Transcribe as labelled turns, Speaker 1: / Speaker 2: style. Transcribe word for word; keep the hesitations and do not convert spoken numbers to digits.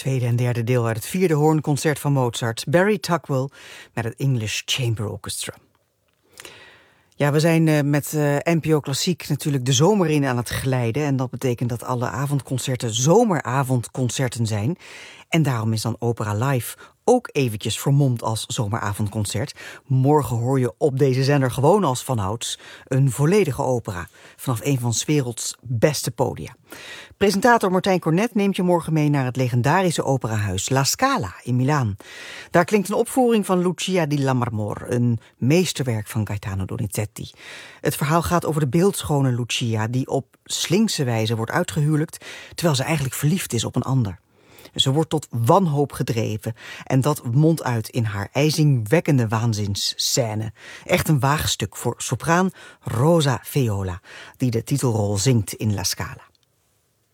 Speaker 1: tweede en derde deel uit het vierde hoornconcert van Mozart. Barry Tuckwell met het English Chamber Orchestra. Ja, we zijn uh, met uh, N P O Klassiek natuurlijk de zomer in aan het glijden. En dat betekent dat alle avondconcerten zomeravondconcerten zijn. En daarom is dan Opera Live ook eventjes vermomd als zomeravondconcert. Morgen hoor je op deze zender gewoon als vanouds een volledige opera vanaf een van 's werelds beste podia. Presentator Martijn Cornet neemt je morgen mee naar het legendarische operahuis La Scala in Milaan. Daar klinkt een opvoering van Lucia di Lammermoor, een meesterwerk van Gaetano Donizetti. Het verhaal gaat over de beeldschone Lucia die op slinkse wijze wordt uitgehuwelijkt, terwijl ze eigenlijk verliefd is op een ander. Ze wordt tot wanhoop gedreven en dat mondt uit in haar ijzingwekkende waanzinsscène. Echt een waagstuk voor sopraan Rosa Feola, die de titelrol zingt in La Scala.